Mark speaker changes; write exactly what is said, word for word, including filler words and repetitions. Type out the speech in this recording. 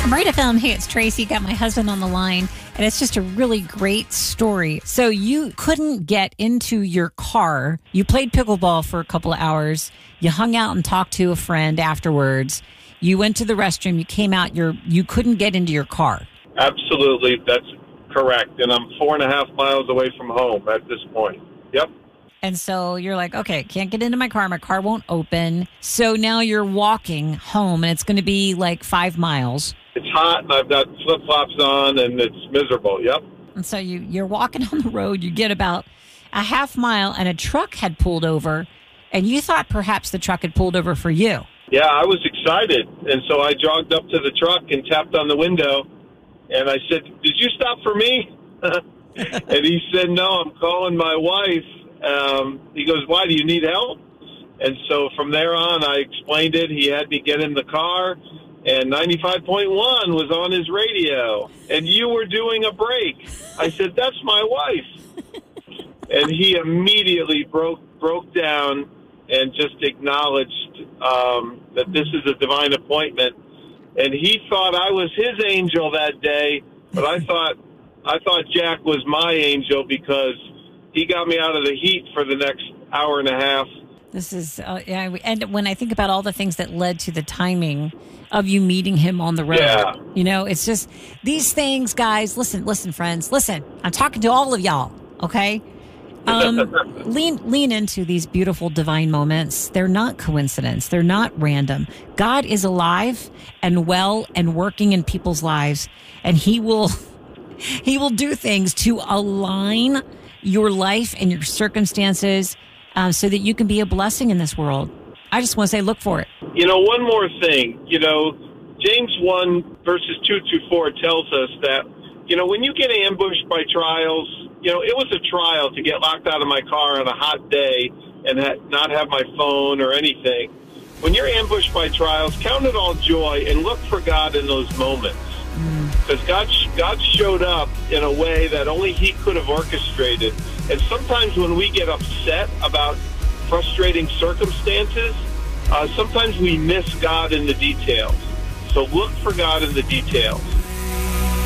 Speaker 1: Right F M, hey, it's Tracy. Got my husband on the line, and it's just a really great story. So you couldn't get into your car. You played pickleball for a couple of hours. You hung out and talked to a friend afterwards. You went to the restroom. You came out. You're, you couldn't get into your car.
Speaker 2: Absolutely. That's correct. And I'm four and a half miles away from home at this point. Yep.
Speaker 1: And so you're like, okay, can't get into my car. My car won't open. So now you're walking home, and it's going to be like five miles.
Speaker 2: It's hot, and I've got flip-flops on, and it's miserable. Yep.
Speaker 1: And so you, you're walking on the road. You get about a half mile, and a truck had pulled over, and you thought perhaps the truck had pulled over for you.
Speaker 2: Yeah, I was excited. And so I jogged up to the truck and tapped on the window, and I said, "Did you stop for me?" And he said, "No, I'm calling my wife." Um, he goes, "Why, do you need help?" And so from there on, I explained it. He had me get in the car, and ninety-five point one was on his radio, and you were doing a break. I said, "That's my wife." And he immediately broke broke down and just acknowledged um, that this is a divine appointment. And he thought I was his angel that day, but I thought I thought Jack was my angel because he got me out of the heat for the next hour and a half.
Speaker 1: This is, uh, yeah, and when I think about all the things that led to the timing of you meeting him on the road,
Speaker 2: yeah.
Speaker 1: you know, it's just these things, guys. Listen, listen, friends, listen. I'm talking to all of y'all, okay? Um, lean, lean into these beautiful divine moments. They're not coincidence. They're not random. God is alive and well and working in people's lives, and He will, He will do things to align your life and your circumstances um, so that you can be a blessing in this world. I just want to say, look for it.
Speaker 2: You know, one more thing. You know, James one, verses two to four tells us that, you know, when you get ambushed by trials, you know, it was a trial to get locked out of my car on a hot day and ha- not have my phone or anything. When you're ambushed by trials, count it all joy and look for God in those moments. Because God, God showed up in a way that only He could have orchestrated. And sometimes when we get upset about frustrating circumstances, uh, sometimes we miss God in the details. So look for God in the details.